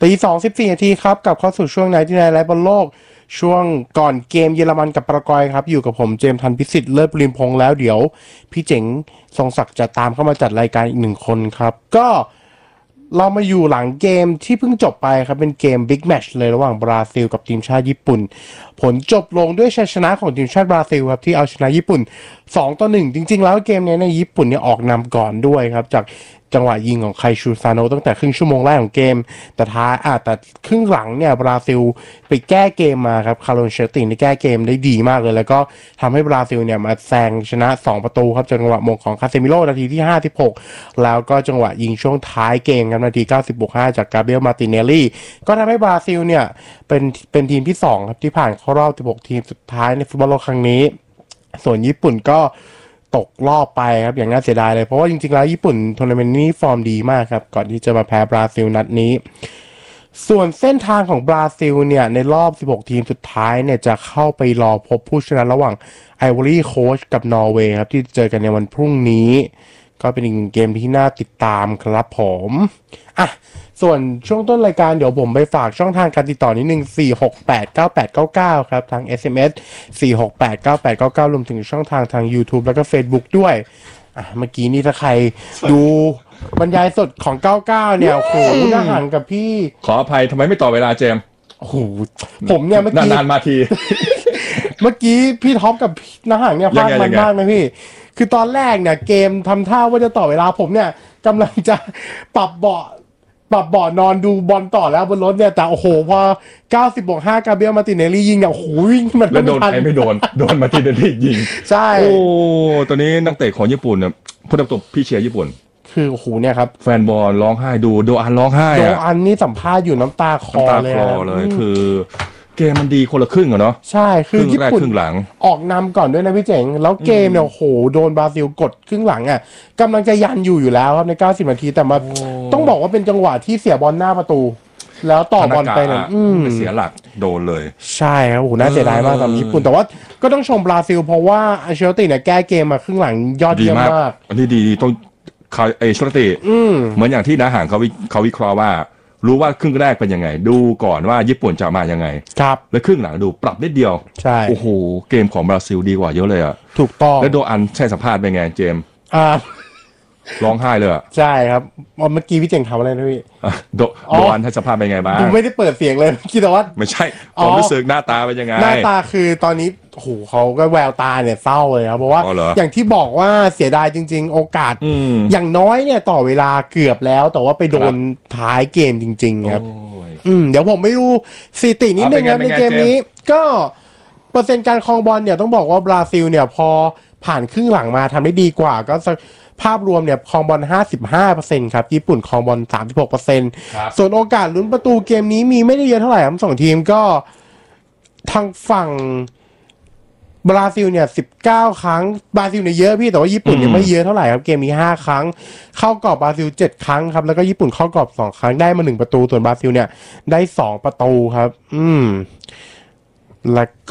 ตี 2:14 นาทีครับกลับเข้าสู่ช่วงไหนที่ไหนไลฟ์บอลโลกช่วงก่อนเกมเยอรมันกับปารากวัยครับอยู่กับผมเจมส์ทันพิสิทธิ์เลิศปริมพงษ์แล้วเดี๋ยวพี่เจ๋งทรงศักดิ์จะตามเข้ามาจัดรายการอีกหนึ่งคนครับก็เรามาอยู่หลังเกมที่เพิ่งจบไปครับเป็นเกมบิ๊กแมตช์เลยระหว่างบราซิลกับทีมชาติญี่ปุ่นผลจบลงด้วยชัยชนะของทีมชาติบราซิลครับที่เอาชนะญี่ปุ่น2-1จริงๆแล้วเกมนี้ในญี่ปุ่นเนี่ยออกนำก่อนด้วยครับจากจังหวะยิงของไคชูซาโนะตั้งแต่ครึ่งชั่วโมงแรกของเกมแต่ครึ่งหลังเนี่ยบราซิลไปแก้เกมมาครับคาร์โลนเชลตินได้แก้เกมได้ดีมากเลยแล้วก็ทำให้บราซิลเนี่ยมาแซงชนะ2 ประตูครับจากจังหวะมงของคาเซมิโร่นาทีที่56แล้วก็จังหวะยิงช่วงท้ายเกมครับนาที90+5จากกาเบรียลมาติเนลลี่ก็ทำให้บราซิลเนี่ยเป็นทีมที่2ครับที่ผ่านเข้ารอบ16ทีมสุดท้ายในฟุตบอลโลกครั้งนี้ส่วนญี่ปุ่นก็ตกรอบไปครับอย่างน่าเสียดายเลยเพราะว่าจริงๆแล้วญี่ปุ่นทัวร์นาเมนต์นี้ฟอร์มดีมากครับก่อนที่จะมาแพ้บราซิลนัดนี้ส่วนเส้นทางของบราซิลเนี่ยในรอบ16ทีมสุดท้ายเนี่ยจะเข้าไปรอพบผู้ชนะระหว่างไอวอรี่โค้ชกับนอร์เวย์ครับที่เจอกันในวันพรุ่งนี้ก็เป็นอีกเกมที่น่าติดตามครับผมอ่ะส่วนช่วงต้นรายการเดี๋ยวผมไปฝากช่องทางการติดต่อนิดนึง4689899ครับทาง SMS 4689899รวมถึงช่องทางทาง YouTube แล้วก็ Facebook ด้วยเมื่อกี้นี่ถ้าใครดูบรรยายสดของ99เนี่ยโอ้โหน่าห่างกับพี่ขออภัยทำไมไม่ต่อเวลาเจมโอ้โหผมเนี่ยเมื่อกี้นานมาทีเมื่อกี้พี่ท็อปกับน้าห่างเนี่ยพลาดมันมากนะพี่คือตอนแรกเนี่ยเกมทำท่าว่าจะต่อเวลาผมเนี่ยกำลังจะปรับเบาะนอนดูบอลต่อแล้วบนรถเนี่ยแต่โอ้โหพอ90+5กาเบรียลมาติเนลลี่ยิงเนี่ยโอ้โหวิ่งมันแล้วโดนใครไม่โดนมาติเนลลี่ยิงใช่โอ้ตัวนี้นักเตะของญี่ปุ่นเนี่ยพูดตรงๆพี่เชียร์ญี่ปุ่นคือโอ้โหเนี่ยครับแฟนบอลร้องไห้ดูโดอันร้องไห้โดอันนี่สัมภาษณ์อยู่น้ำตาคลอเลยคือเกมมันดีคนละครึ่งอะเนาะใช่คือญี่ปุ่นครึ่งหลังออกนำก่อนด้วยนะพี่เจ๋งแล้วเกมเนี่ยโอ้โหโดนบราซิลกดครึ่งหลังอ่ะกำลังจะยันอยู่แล้วครับใน90 นาทีแต่มาต้องบอกว่าเป็นจังหวะที่เสียบอลหน้าประตูแล้วต่อบอลไปเนี่ยเสียหลักโดนเลยใช่ครับโอ้โหน่าเสียดายมากสำหรับญี่ปุ่นแต่ว่าก็ต้องชมบราซิลเพราะว่าอัลเชลติเนี่ยแก้เกมมาครึ่งหลังยอดเยี่ยมมากอันนี้ดีต้องเชลติเหมือนอย่างที่น้าห่างเขาวิเคราะห์ว่ารู้ว่าครึ่งแรกเป็นยังไงดูก่อนว่าญี่ปุ่นจะมายังไงครับแล้วครึ่งหลังดูปรับนิดเดียวใช่โอ้โหเกมของบราซิลดีกว่าเยอะเลยอ่ะถูกต้องแล้วโดอันใช่สัมภาษณ์เป็นไงเจมร้องไห้เลยอ่ะใช่ครับเมื่อกี้พี่เจ๋งทำอะไรนะพี่โดอันให้สัมภาษณ์เป็นไงบ้างผมไม่ได้เปิดเสียงเลยคิดว่าไม่ใช่ผมรู้สึกหน้าตาเป็นยังไงหน้าตาคือตอนนี้โอ้โหเขาก็แววตาเนี่ยเศร้าเลยครับเพราะว่าอย่างที่บอกว่าเสียดายจริงๆโอกาสอย่างน้อยเนี่ยต่อเวลาเกือบแล้วแต่ว่าไปโดนท้ายเกมจริงๆครับเดี๋ยวผมไม่รู้สถิตินิดนึงนะในเกมนี้ก็เปอร์เซ็นต์การครองบอลเนี่ยต้องบอกว่าบราซิลเนี่ยพอผ่านครึ่งหลังมาทำได้ดีกว่าก็ภาพรวมเนี่ยครองบอล 55% ครับญี่ปุ่นครองบอล 36% ส่วนโอกาสลุ้นประตูเกมนี้มีไม่ได้เยอะเท่าไหร่ทั้งสองทีมก็ทางฝั่งบราซิลเนี่ย19 ครั้งบราซิลเนี่ยเยอะพี่แต่ว่าญี่ปุ่นเนี่ยไม่เยอะเท่าไหร่ครับเกมนี้5 ครั้งเข้ากรอบบราซิล7 ครั้งครับแล้วก็ญี่ปุ่นเข้ากรอบ2 ครั้งได้มา1 ประตูส่วนบราซิลเนี่ยได้2 ประตูครับและ